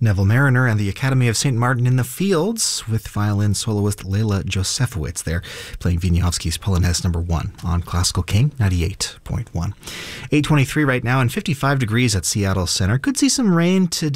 Neville Mariner and the Academy of St. Martin in the Fields with violin soloist Leila Josefowicz there playing Wieniawski's Polonaise No. 1 on Classical King 98.1. 8:23 right now and 55 degrees at Seattle Center. Could see some rain today.